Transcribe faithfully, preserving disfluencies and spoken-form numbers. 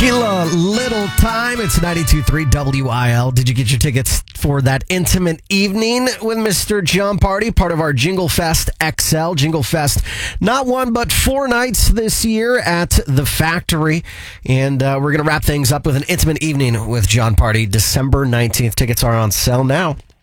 Tequila Little Time. It's ninety-two point three W I L. Did you get your tickets for that intimate evening with Mister Jon Pardi, part of our Jingle Fest X L? Jingle Fest, not one, but four nights this year at the Factory. And uh, we're going to wrap things up with an intimate evening with Jon Pardi, December nineteenth. Tickets are on sale now.